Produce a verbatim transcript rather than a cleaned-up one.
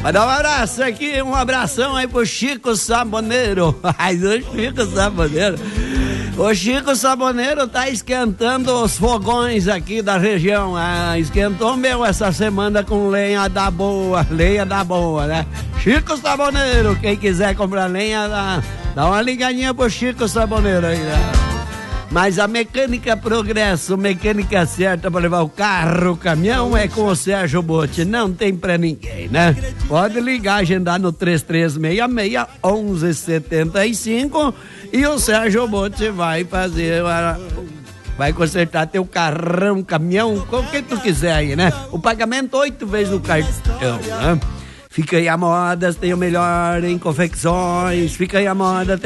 Mandar um abraço aqui, um abração aí pro Chico Saboneiro. Mas o Chico Saboneiro. O Chico Saboneiro tá esquentando os fogões aqui da região. Ah, esquentou meu essa semana com lenha da boa, lenha da boa, né? Chico Saboneiro, quem quiser comprar lenha, dá, dá uma ligadinha pro Chico Saboneiro aí, né? Mas a Mecânica Progresso, mecânica certa para levar o carro, o caminhão, é com o Sérgio Botti. Não tem pra ninguém, né? Pode ligar, agendar no três três seis seis, um um sete cinco e o Sérgio Botti vai fazer, vai consertar teu carrão, caminhão, o que tu quiser aí, né? O pagamento oito vezes no cartão, né? Fica aí a moda, tem o melhor em confecções, fica aí a moda.